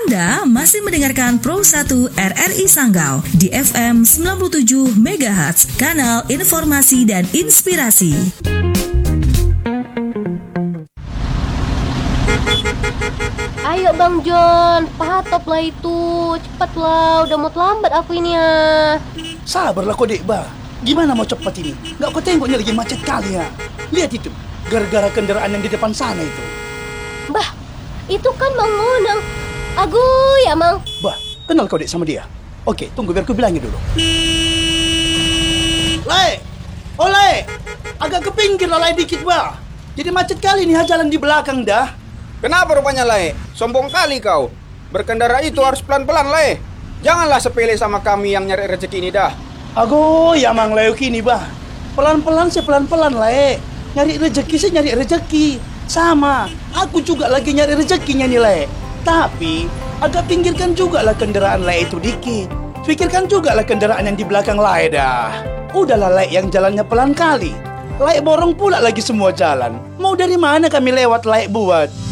Anda masih mendengarkan Pro 1 RRI Sanggau di FM 97 MHz, kanal informasi dan inspirasi. Ayo Bang John, patop lah itu. Cepatlah, udah mau terlambat aku ini ya. Sabarlah kau dek bah. Gimana mau cepat ini? Gak kau tengoknya lagi macet kali ya. Lihat itu, gara-gara kendaraan yang di depan sana itu. Bah, itu kan Mang Monang. Agu ya Mang. Bah, kenal kau dek sama dia? Oke, tunggu biar ku bilangin dulu. Le, oleh, agak ke pinggir lah Le dikit bah. Jadi macet kali nih jalan di belakang dah. Kenapa rupanya, Le? Sombong kali kau. Berkendara itu harus pelan-pelan, Le. Janganlah sepele sama kami yang nyari rezeki ini dah. Ago, ya Mang Leo kini bah. Pelan-pelan sih pelan-pelan Le. Nyari rezeki sih nyari rezeki. Sama, aku juga lagi nyari rezekinya nih Le. Tapi, agak pinggirkan juga lah kendaraan Le itu dikit. Pikirkan juga lah kendaraan yang di belakang Le dah. Udahlah Le yang jalannya pelan kali. Le borong pula lagi semua jalan. Mau dari mana kami lewat Le buat?